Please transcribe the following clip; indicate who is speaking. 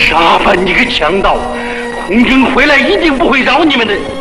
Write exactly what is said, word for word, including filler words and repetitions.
Speaker 1: 沙凡，你个强盗！红军回来一定不会饶你们的。